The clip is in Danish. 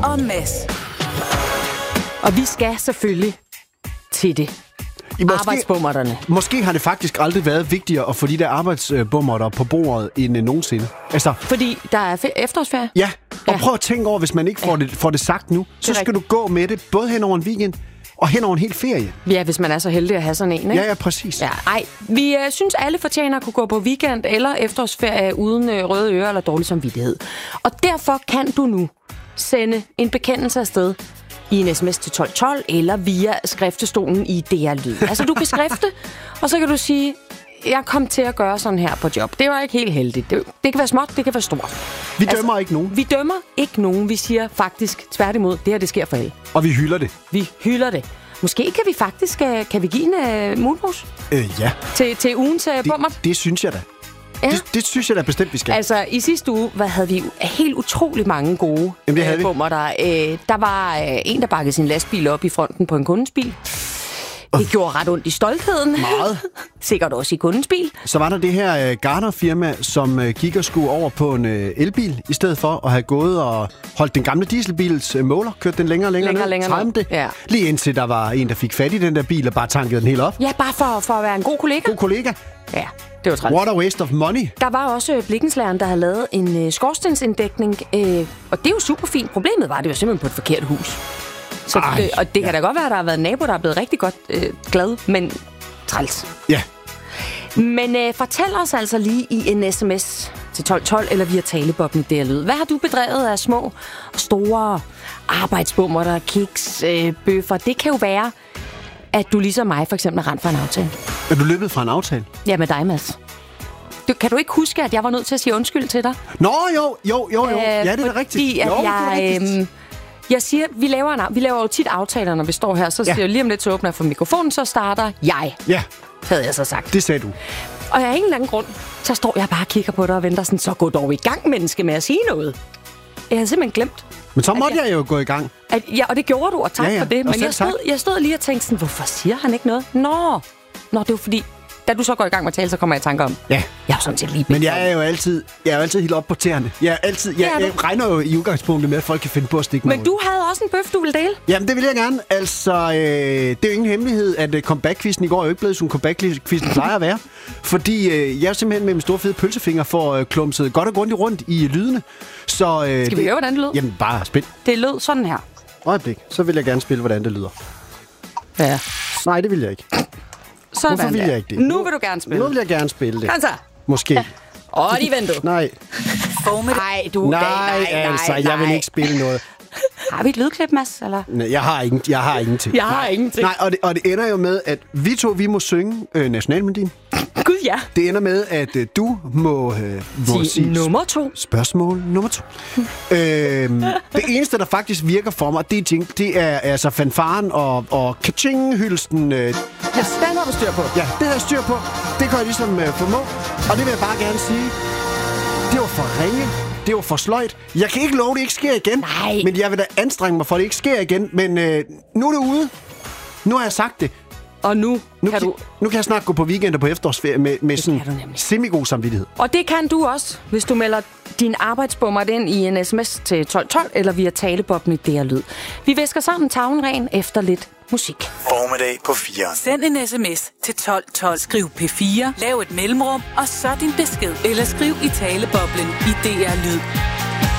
og Mads. Og vi skal selvfølgelig til det. Arbejdsbummerterne. Måske har det faktisk aldrig været vigtigere at få de der arbejdsbummerter på bordet end nogensinde. Altså, fordi der er efterårsferie? Ja, og prøv at tænke over, hvis man ikke får det sagt nu, så skal du gå med det både hen over en weekend og hen over en hel ferie. Ja, hvis man er så heldig at have sådan en, ikke? Ja, præcis. Ja, vi synes, alle fortjener at kunne gå på weekend eller efterårsferie uden røde ører eller dårlig samvittighed. Og derfor kan du nu sende en bekendelse afsted i en sms til 1212 eller via skriftestolen i DR Lyd. Altså, du kan skrifte, og så kan du sige, jeg kom til at gøre sådan her på job. Det var ikke helt heldigt. Det kan være småt, det kan være stort. Vi dømmer ikke nogen. Vi dømmer ikke nogen. Vi siger faktisk tværtimod, det her det sker for alle. Og vi hylder det. Vi hylder det. Måske kan vi faktisk kan vi give en moonpose? Ja. Til ugens bummer? Det synes jeg da. Ja. Det synes jeg da bestemt, vi skal. Altså, i sidste uge havde vi helt utrolig mange gode bummer. Der var en, der bakkede sin lastbil op i fronten på en kundens bil. Det gjorde ret ondt i stoltheden. Meget. Sikkert også i kundens bil. Så var der det her Gartner-firma, som gik og skulle over på en elbil, i stedet for at have gået og holdt den gamle dieselbils måler, kørt den længere ned, det. Ja. Lige indtil der var en, der fik fat i den der bil og bare tankede den helt op. Ja, bare for at være en god kollega. God kollega. Ja, det var træt. What a waste of money. Der var også blikkenslageren, der havde lavet en skorstensinddækning, og det er jo super fint. Problemet var, at det var simpelthen på et forkert hus. Så og det kan da godt være, at der har været en nabo, der er blevet rigtig godt glad, men træls. Ja. Men fortæl os altså lige i en sms til 1212 eller via talebobben i DR Lyd. Hvad har du bedrevet af små og store arbejdsbummer, kiks, bøffer? Det kan jo være, at du ligesom mig for eksempel er rendt fra en aftale. Er du løbet fra en aftale? Ja, med dig, Mads. Kan du ikke huske, at jeg var nødt til at sige undskyld til dig? Nå, jo. Ja, det er rigtigt. Jeg siger, vi laver jo tit aftaler, når vi står her. Så siger jeg lige om lidt, så åbner jeg for mikrofonen, så starter jeg. Ja. Havde jeg så sagt. Det sagde du. Og af en eller anden grund, så står jeg bare og kigger på dig og venter sådan, så gå dog i gang, menneske, med at sige noget. Jeg havde simpelthen glemt. Men så måtte jeg jo gå i gang. Ja, og det gjorde du, og tak for det. Men jeg stod lige og tænkte sådan, hvorfor siger han ikke noget? Nå, det var fordi, da du så går i gang med at tale, så kommer jeg i tanke om. Ja. Jeg er sådan set lige men jeg er jo altid helt op på tæerne. Jeg regner jo i udgangspunktet med, at folk kan finde på at stikke mig. Men du havde også en bøf, du ville dele? Jamen, det vil jeg gerne. Altså, det er jo ingen hemmelighed, at comeback-quizzen i går er jo ikke blevet, som comeback-quizzen plejer at være. Fordi jeg er simpelthen med min store fede pølsefinger for klumset godt og grundigt rundt i lydene. Så, skal vi høre, hvordan det lød? Jamen, bare spil. Det lød sådan her. Øjeblik, så vil jeg gerne spille, hvordan det lyder. Ja. Nej, det vil jeg ikke. Sådan. Hvorfor vil jeg ikke det? Nu vil du gerne spille. Nu vil jeg gerne spille det. Kom så. Måske. Ja. De venter. Nej. Nej, jeg vil ikke spille noget. Har vi et lydklip, Mads? Eller? Nej, jeg har ingenting. Jeg har ingenting. Nej, og det ender jo med, at vi må synge nationalmelodien. Gud, ja. Det ender med, at du må sige nummer 2. Spørgsmål nummer 2. Det eneste, der faktisk virker for mig, det er altså fanfaren og kaching-hylsten. Den har du styr på. Ja, det har jeg styr på. Det kan jeg ligesom formå. Og det vil jeg bare gerne sige. Det var for ringe. Det var for sløjt. Jeg kan ikke love, at det ikke sker igen. Nej. Men jeg vil da anstrenge mig for, at det ikke sker igen. Men nu er det ude. Nu har jeg sagt det. Og nu kan jeg snart gå på weekend og på efterårsferie med sådan semi-god samvittighed. Og det kan du også, hvis du melder din arbejdsbummer ind i en sms til 1212 eller via talebobben i DR Lyd. Vi væsker sammen tavlen ren efter lidt musik. Formiddag på 4. Send en sms til 1212. Skriv P4, lav et mellemrum, og så din besked. Eller skriv i taleboblen i DR Lyd.